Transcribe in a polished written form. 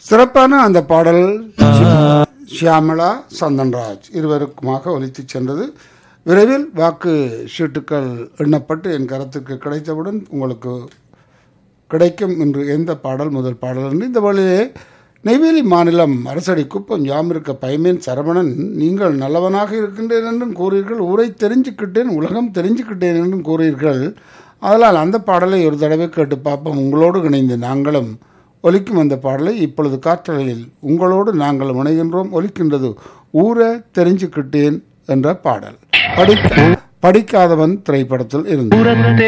சிறப்பான அந்த பாடல் ஷியாமளா சந்தன்ராஜ் இருவருக்குமாக ஒலித்து சென்றது. விரைவில் வாக்கு சீட்டுக்கள் எண்ணப்பட்டு என் கருத்துக்கு கிடைத்தவுடன் உங்களுக்கு கிடைக்கும் என்று எந்த பாடல் முதல் பாடல் என்று இந்த வழியே நெய்வேலி மாநிலம் அரசடி குப்பம் யாமிருக்க பைமேன் சரவணன், நீங்கள் நல்லவனாக இருக்கின்றேன் என்றும் கூறீர்கள், ஊரை தெரிஞ்சுக்கிட்டேன் உலகம் தெரிஞ்சுக்கிட்டேன் என்றும் கூறீர்கள். அதனால் அந்த பாடலை ஒரு தடவை கேட்டு பார்ப்போம். உங்களோடு இணைந்து நாங்களும் ஒலிக்கும் அந்த பாடலை இப்பொழுது காற்றலையில் உங்களோடு நாங்கள் இணைகின்றோம். ஒலிக்கின்றது ஊரை தெரிஞ்சுக்கிட்டேன் என்ற பாடல். படிக்காதவன் திரைப்படத்தில் இருந்து